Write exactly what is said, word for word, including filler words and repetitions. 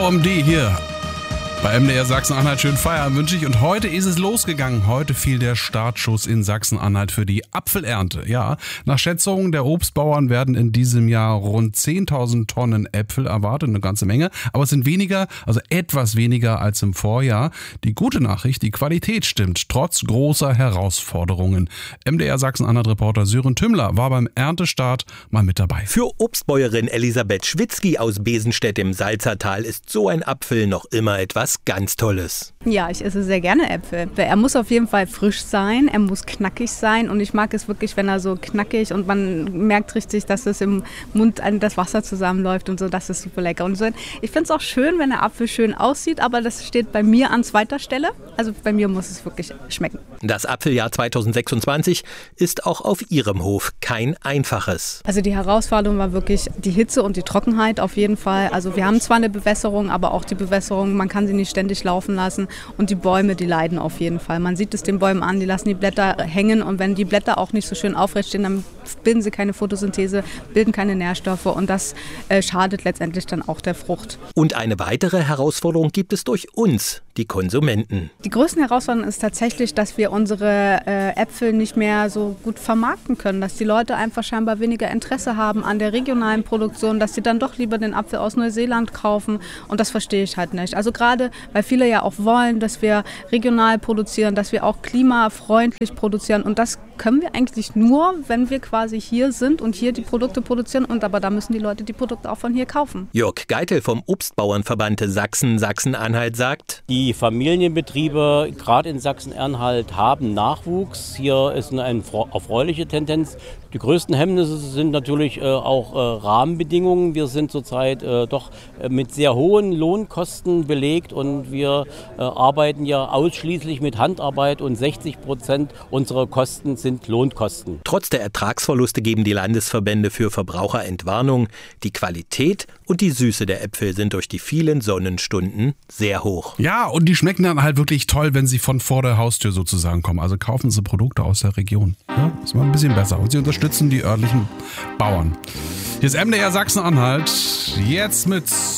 O M D hier bei M D R Sachsen-Anhalt. Schönen Feierabend wünsche ich. Und heute ist es losgegangen. Heute fiel der Startschuss in Sachsen-Anhalt für die Apfelernte. Ja, nach Schätzungen der Obstbauern werden in diesem Jahr rund zehntausend Tonnen Äpfel erwartet. Eine ganze Menge. Aber es sind weniger, also etwas weniger als im Vorjahr. Die gute Nachricht, die Qualität stimmt, trotz großer Herausforderungen. M D R Sachsen-Anhalt-Reporter Sören Tümmler war beim Erntestart mal mit dabei. Für Obstbäuerin Elisabeth Schwitzky aus Besenstedt im Salzertal ist so ein Apfel noch immer etwas ganz Tolles. Ja, ich esse sehr gerne Äpfel. Er muss auf jeden Fall frisch sein, er muss knackig sein und ich mag es wirklich, wenn er so knackig und man merkt richtig, dass es im Mund das Wasser zusammenläuft und so, das ist super lecker. Und so, ich finde es auch schön, wenn der Apfel schön aussieht, aber das steht bei mir an zweiter Stelle. Also bei mir muss es wirklich schmecken. Das Apfeljahr zweitausendsechsundzwanzig ist auch auf ihrem Hof kein einfaches. Also die Herausforderung war wirklich die Hitze und die Trockenheit auf jeden Fall. Also wir haben zwar eine Bewässerung, aber auch die Bewässerung, man kann sie nicht ständig laufen lassen und die Bäume, die leiden auf jeden Fall. Man sieht es den Bäumen an, die lassen die Blätter hängen und wenn die Blätter auch nicht so schön aufrecht stehen, dann bilden sie keine Photosynthese, bilden keine Nährstoffe und das äh, schadet letztendlich dann auch der Frucht. Und eine weitere Herausforderung gibt es durch uns, die Konsumenten. Die größte Herausforderung ist tatsächlich, dass wir unsere äh, Äpfel nicht mehr so gut vermarkten können, dass die Leute einfach scheinbar weniger Interesse haben an der regionalen Produktion, dass sie dann doch lieber den Apfel aus Neuseeland kaufen und das verstehe ich halt nicht. Also gerade, weil viele ja auch wollen, dass wir regional produzieren, dass wir auch klimafreundlich produzieren und das können wir eigentlich nur, wenn wir quasi hier sind und hier die Produkte produzieren und aber da müssen die Leute die Produkte auch von hier kaufen. Jörg Geitel vom Obstbauernverband Sachsen, Sachsen-Anhalt sagt: Die Familienbetriebe, gerade in Sachsen-Anhalt, haben Nachwuchs. Hier ist eine erfreuliche Tendenz. Die größten Hemmnisse sind natürlich äh, auch äh, Rahmenbedingungen. Wir sind zurzeit äh, doch äh, mit sehr hohen Lohnkosten belegt und wir äh, arbeiten ja ausschließlich mit Handarbeit und sechzig Prozent unserer Kosten sind Lohnkosten. Trotz der Ertragsverluste geben die Landesverbände für Verbraucher Entwarnung. Die Qualität und die Süße der Äpfel sind durch die vielen Sonnenstunden sehr hoch. Ja, und die schmecken dann halt wirklich toll, wenn sie von vor der Haustür sozusagen kommen. Also kaufen Sie Produkte aus der Region. Ja, ist mal ein bisschen besser. Und Sie unterstützen die örtlichen Bauern. Hier ist M D R Sachsen-Anhalt. Jetzt mit